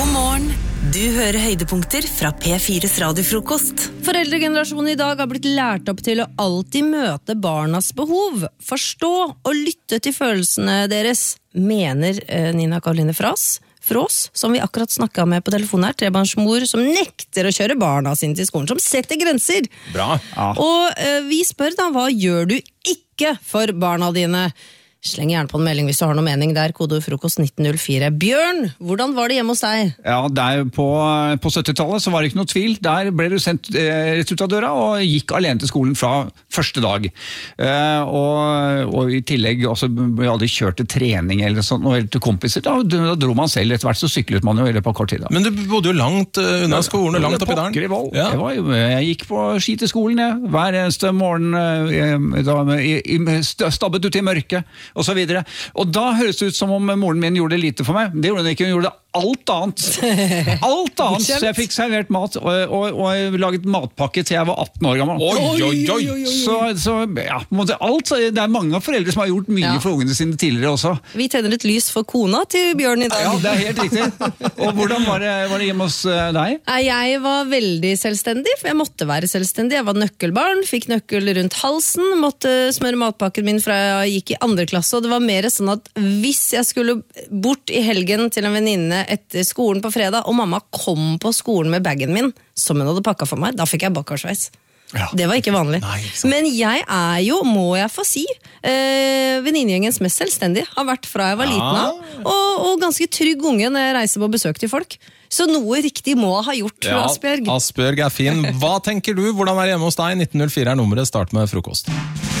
God morgen. Du hører høydepunkter fra P4's radiofrokost. Foreldregenerasjonen I dag har blitt lært opp til å alltid møte barnas behov, forstå og lytte til følelsene deres, mener Nina Karoline Frås, som vi akkurat snakket med på telefonen her, trebarnsmor som nekter å kjøre barna sine til skolen, som setter grenser. Bra. Ja. Og vi spør da, hva gjør du ikke for barna dine? Sleng gjerne på en melding hvis du har noe mening der, kodeord frokost 1904. Bjørn, hvordan var det hjemme hos deg? Ja, der på 70-tallet så var det ikke noe tvil. Der ble du sendt rett ut av døra og gikk alene til skolen fra første dag. Og I tillegg også, vi hadde kjørt til trening eller sånn, eller til kompiser. Da dro man selv, etter hvert så syklet man jo I løpet av kort tid. Da. Men du bodde jo langt unna skolen, langt opp I dalen. Ja. Jeg gikk på ski til skolen, hver eneste morgen, stabbet ut I mørket. Og så videre. Og da høres det ut som om moren min gjorde det lite for meg. Det gjorde hun ikke, hun gjorde det alt annet. Alt annet. Så jeg fikk servert mat, og jeg laget matpakke til jeg var 18 år gammel. Oi. Så ja, alt, det mange foreldre som har gjort mye for ungene sine tidligere også. Vi tenner et lys for kona til Bjørn I dag. Ja, det helt riktig. Og hvordan var det hjemme hos deg? Jeg var veldig selvstendig, for jeg måtte være selvstendig. Jeg var nøkkelbarn, fikk nøkkel rundt halsen, måtte smøre matpakken min fra jeg gikk I 2. klasse, og det var mer sånn at hvis jeg skulle bort I helgen til en venninne etter skolen på fredag, og mamma kom på skolen med bagen min, som hun hadde pakket for meg, da fikk jeg bakkarsveis. Ja. Det var ikke vanlig. Nei, men jeg jo, må jeg få si, venninnegjengens mest selvstendige, har vært fra jeg var liten av, og ganske trygg unge når jeg reiser på besøk til folk. Så noe riktig må ha gjort, Asbjørg. Asbjørg fin. Hva tenker du? Hvordan det hjemme hos deg? 1904 nummeret, start med frokost.